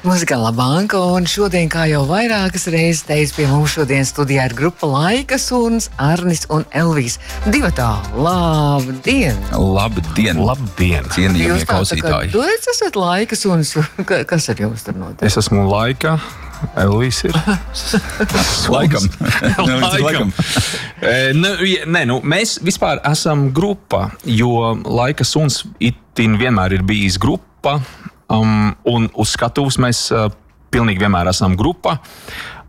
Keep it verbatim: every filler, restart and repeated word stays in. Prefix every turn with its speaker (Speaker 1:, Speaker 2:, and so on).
Speaker 1: Muzikālā banka, un šodien, kā jau vairākas reizes teicu, pie mums šodien studijā ir grupa Laika Suns, Arnis un Elvijas. Divatā, labdien!
Speaker 2: Labdien!
Speaker 3: Labdien!
Speaker 2: Cienījamie klausītāji!
Speaker 1: Tu esat Laika Suns, kas ar jums tur notiek?
Speaker 3: Es esmu Laika. Elvis ir.
Speaker 2: Laikam.
Speaker 3: Laikam. Nē, ne, nu, mēs vispār esam grupa, jo Laika Suns itin vienmēr ir bijis grupa, um, un uz skatuves mēs uh, pilnīgi vienmēr esam grupa.